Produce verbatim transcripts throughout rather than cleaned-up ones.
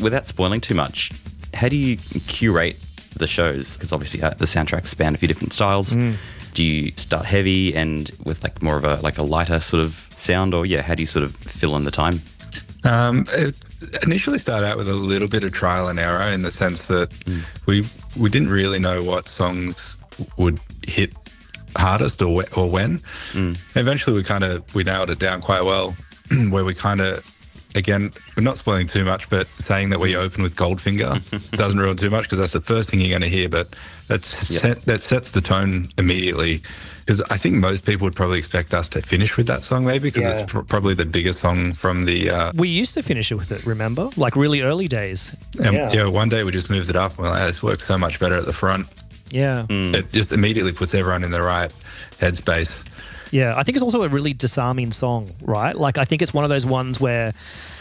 without spoiling too much, how do you curate the shows? Because obviously uh, the soundtracks span a few different styles. Mm. Do you start heavy and with like more of a like a lighter sort of sound, or yeah, how do you sort of fill in the time? Um, it initially started out with a little bit of trial and error in the sense that mm. we we didn't really know what songs would hit hardest or or when. Mm. Eventually, we kind of we nailed it down quite well, where we kind of. Again, we're not spoiling too much, but saying that we open with Goldfinger doesn't ruin too much because that's the first thing you're going to hear. But that's yep. set, that sets the tone immediately. Because I think most people would probably expect us to finish with that song, maybe, because yeah. it's pr- probably the biggest song from the. Uh, we used to finish it with it, remember? Like really early days. And yeah. yeah, one day we just moved it up. Well, like, this works so much better at the front. Yeah. Mm. It just immediately puts everyone in the right headspace. Yeah, I think it's also a really disarming song, right? Like, I think it's one of those ones where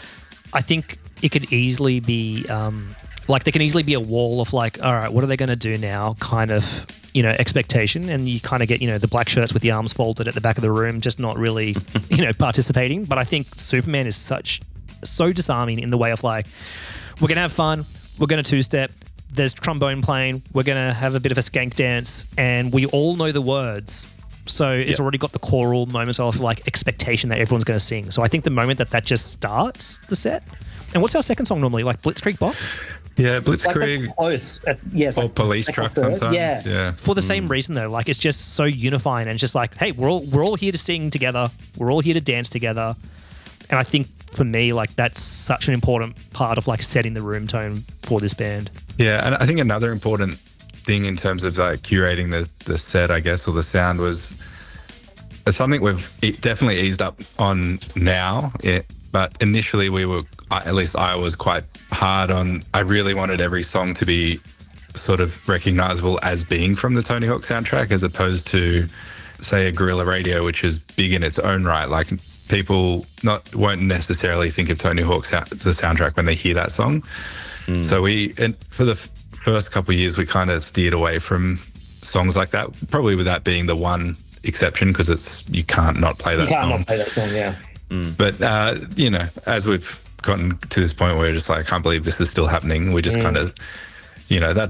I think it could easily be, um, like, there can easily be a wall of like, all right, what are they going to do now? Kind of, you know, expectation. And you kind of get, you know, the black shirts with the arms folded at the back of the room, just not really, you know, participating. But I think Superman is such, so disarming in the way of like, we're going to have fun, we're going to two-step, there's trombone playing, we're going to have a bit of a skank dance, and we all know the words. So it's yep. already got the choral moments of like expectation that everyone's going to sing. So I think the moment that that just starts the set. And what's our second song normally? Like Blitzkrieg Bop? Yeah, Blitzkrieg. Like close. Uh, yeah, or like Police Truck sometimes. Yeah. yeah. For the mm. same reason though, like it's just so unifying and it's just like, hey, we're all we're all here to sing together. We're all here to dance together. And I think for me, like that's such an important part of like setting the room tone for this band. Yeah, and I think another important thing in terms of like curating the the set, I guess, or the sound was something we've definitely eased up on now. It, but initially we were, at least I was quite hard on, I really wanted every song to be sort of recognizable as being from the Tony Hawk soundtrack, as opposed to, say, a Guerrilla Radio, which is big in its own right. Like people not won't necessarily think of Tony Hawk's the soundtrack when they hear that song. Mm. So we, and for the first couple of years, we kind of steered away from songs like that, probably with that being the one exception, because it's you can't not play that you can't song. not play that song, yeah. Mm. But uh, you know, as we've gotten to this point where we're just like, I can't believe this is still happening. We just mm. kind of, you know, that